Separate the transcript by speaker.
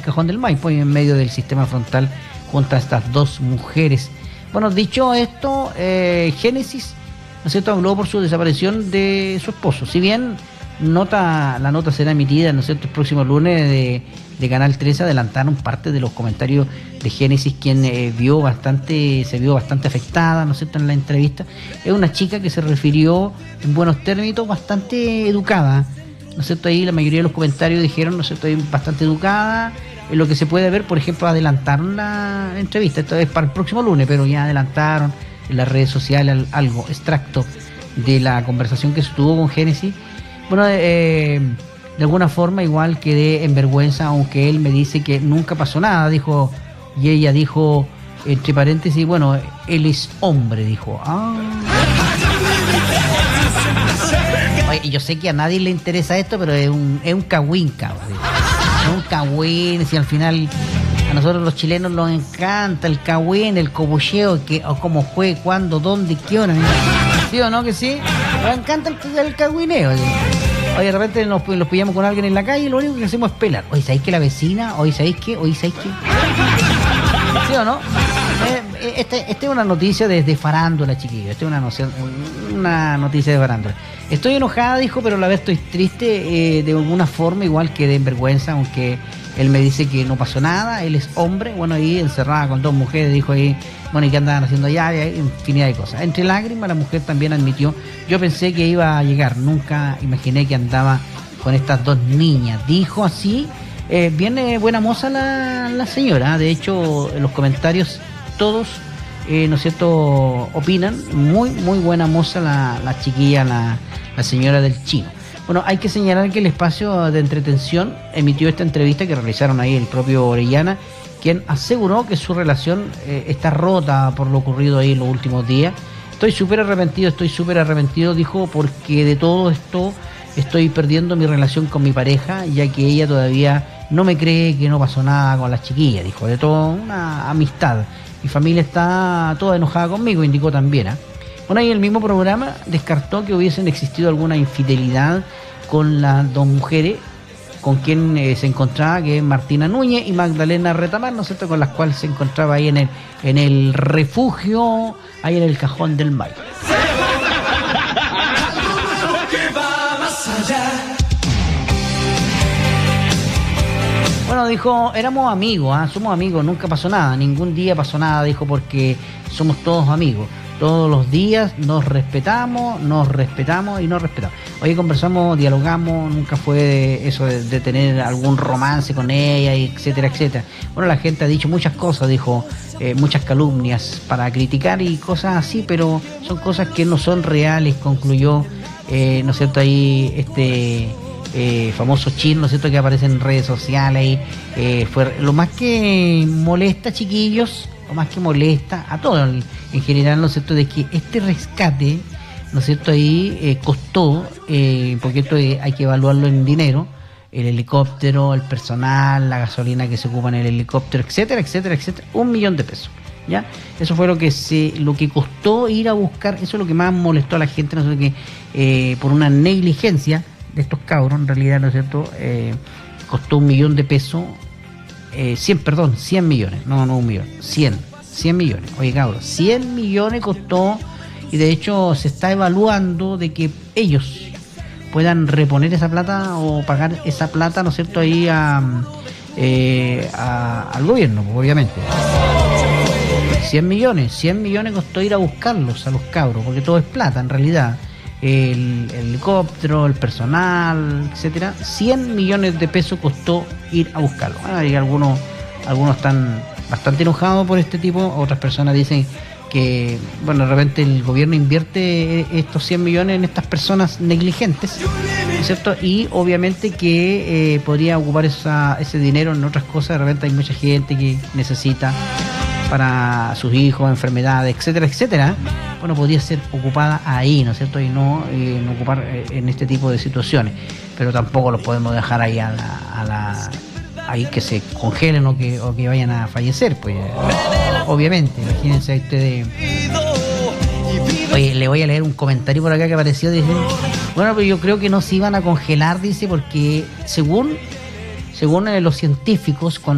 Speaker 1: Cajón del Maipo y en medio del sistema frontal junto a estas dos mujeres. Bueno, dicho esto, Génesis, ¿no es cierto?, habló por su desaparición de su esposo. Si bien la nota será emitida, ¿no es cierto?, el próximo lunes de Canal 13, adelantaron parte de los comentarios de Génesis, quien se vio bastante afectada, ¿no es cierto?, en la entrevista. Es una chica que se refirió en buenos términos, bastante educada, ¿no es cierto? Ahí la mayoría de los comentarios dijeron, ¿no es cierto?, bastante educada. En lo que se puede ver, por ejemplo, adelantaron la entrevista, esto es para el próximo lunes, pero ya adelantaron en las redes sociales algo, extracto de la conversación que se tuvo con Génesis. Bueno, de alguna forma igual quedé en vergüenza, aunque él me dice que nunca pasó nada, dijo, y ella dijo, entre paréntesis, bueno, él es hombre, dijo. Oye, yo sé que a nadie le interesa esto, pero es un cagüín, cabrón. Es un cagüín, si al final a nosotros los chilenos nos encanta el cagüín, el cobucheo, o cómo fue, cuándo, dónde, qué hora, ¿sí o no que sí? Nos encanta el cagüineo, ¿sí? Oye, de repente nos pillamos con alguien en la calle y lo único que hacemos es pelar. Oye, ¿sabéis que la vecina? Oye, ¿sabéis qué? ¿Sí o no? Esta es una noticia desde farándula, chiquillos. Esta es una noticia de farándula. Estoy enojada, dijo, pero a la vez estoy triste. De alguna forma, igual quedé en vergüenza, aunque él me dice que no pasó nada. Él es hombre, bueno, ahí encerrada con dos mujeres, dijo ahí, bueno, ¿y qué andaban haciendo allá? Y hay infinidad de cosas. Entre lágrimas, la mujer también admitió, yo pensé que iba a llegar, nunca imaginé que andaba con estas dos niñas. Dijo así, viene buena moza la señora. De hecho, en los comentarios todos, ¿no es cierto?, opinan, muy buena moza la chiquilla, la señora del Chino. Bueno, hay que señalar que el espacio de entretención emitió esta entrevista que realizaron ahí el propio Orellana, quien aseguró que su relación está rota por lo ocurrido ahí en los últimos días. Estoy súper arrepentido, dijo, porque de todo esto estoy perdiendo mi relación con mi pareja, ya que ella todavía no me cree que no pasó nada con las chiquillas, dijo, de todo una amistad. Mi familia está toda enojada conmigo, indicó también. Bueno, y el mismo programa descartó que hubiesen existido alguna infidelidad con las dos mujeres con quien se encontraba, que es Martina Núñez y Magdalena Retamar, ¿no es cierto?, con las cuales se encontraba ahí en el refugio, ahí en el Cajón del Maipo. Bueno, dijo, éramos amigos, somos amigos, nunca pasó nada, ningún día pasó nada, dijo, porque somos todos amigos. Todos los días nos respetamos y nos respetamos. Oye, conversamos, dialogamos, nunca fue eso de tener algún romance con ella, etcétera, etcétera. Bueno, la gente ha dicho muchas cosas, dijo, muchas calumnias para criticar y cosas así, pero son cosas que no son reales, concluyó, ¿no es cierto?, ahí famoso Chino, ¿no es cierto?, que aparece en redes sociales. Fue lo más que molesta, chiquillos, lo más que molesta a todos en general, ¿no es cierto?, de que este rescate, ¿no es cierto?, ahí costó, porque esto hay que evaluarlo en dinero, el helicóptero, el personal, la gasolina que se ocupa en el helicóptero, etcétera, etcétera, etcétera, $1.000.000, ¿ya? Eso fue lo que costó ir a buscar, eso es lo que más molestó a la gente, ¿no es cierto?, que por una negligencia de estos cabros, en realidad, ¿no es cierto?, costó $1.000.000, 100 millones, no 1 millón, 100 millones, oye cabros, 100 millones costó, y de hecho se está evaluando de que ellos puedan reponer esa plata o pagar esa plata, ¿no es cierto?, ahí al gobierno, obviamente. 100 millones costó ir a buscarlos a los cabros, porque todo es plata en realidad. El helicóptero, el personal, etcétera, 100 millones de pesos costó ir a buscarlo. Y algunos están bastante enojados por este tipo, otras personas dicen que, bueno, de repente el gobierno invierte estos 100 millones en estas personas negligentes, ¿no es cierto? Y obviamente que podría ocupar ese dinero en otras cosas. De repente hay mucha gente que necesita para sus hijos, enfermedades, etcétera, etcétera. Bueno, podría ser ocupada ahí, ¿no es cierto? Y no ocupar en este tipo de situaciones. Pero tampoco los podemos dejar ahí ahí que se congelen o que vayan a fallecer, pues obviamente. Imagínense ustedes. Oye, le voy a leer un comentario por acá que apareció, dice, bueno, pero yo creo que no se iban a congelar, dice, porque según los científicos,